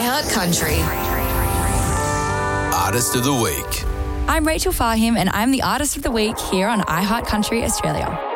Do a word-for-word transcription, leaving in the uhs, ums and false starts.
iHeart Country. Artist of the Week. I'm Rachel Farham and I'm the Artist of the Week here on iHeart Country Australia.